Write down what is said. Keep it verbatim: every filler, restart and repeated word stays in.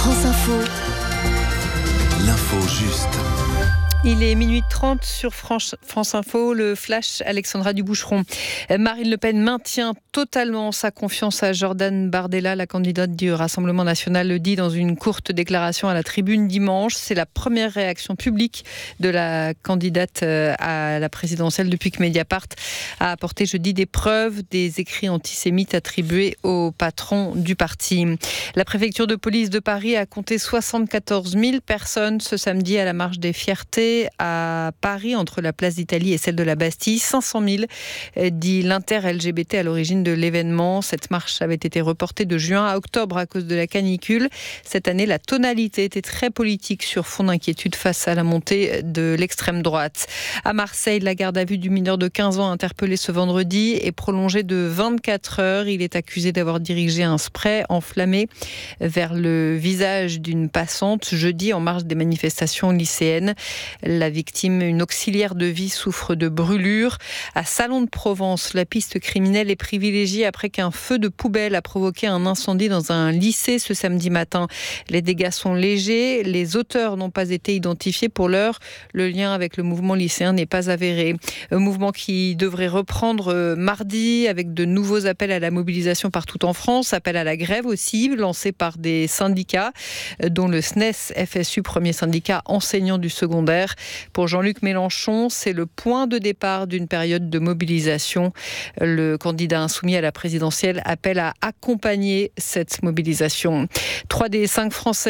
France Info. L'info juste. Il est minuit trente sur France, France Info, le flash Alexandra Duboucheron. Marine Le Pen maintient totalement sa confiance à Jordan Bardella, la candidate du Rassemblement national, le dit dans une courte déclaration à la tribune dimanche. C'est la première réaction publique de la candidate à la présidentielle depuis que Mediapart a apporté jeudi des preuves des écrits antisémites attribués au patron du parti. La préfecture de police de Paris a compté soixante-quatorze mille personnes ce samedi à la marche des fiertés à Paris, entre la place d'Italie et celle de la Bastille. cinq cent mille, dit l'inter-L G B T à l'origine de l'événement. Cette marche avait été reportée de juin à octobre à cause de la canicule. Cette année, la tonalité était très politique sur fond d'inquiétude face à la montée de l'extrême droite. À Marseille, la garde à vue du mineur de quinze ans interpellé ce vendredi est prolongée de vingt-quatre heures. Il est accusé d'avoir dirigé un spray enflammé vers le visage d'une passante jeudi en marge des manifestations lycéennes. La victime, une auxiliaire de vie, souffre de brûlures. À Salon de Provence, la piste criminelle est privilégiée après qu'un feu de poubelle a provoqué un incendie dans un lycée ce samedi matin. Les dégâts sont légers. Les auteurs n'ont pas été identifiés pour l'heure. Le lien avec le mouvement lycéen n'est pas avéré. Un mouvement qui devrait reprendre mardi avec de nouveaux appels à la mobilisation partout en France. Appel à la grève aussi, lancé par des syndicats, dont le S N E S F S U, premier syndicat enseignant du secondaire. Pour Jean-Luc Mélenchon, c'est le point de départ d'une période de mobilisation. Le candidat insoumis à la présidentielle appelle à accompagner cette mobilisation. Trois des cinq Français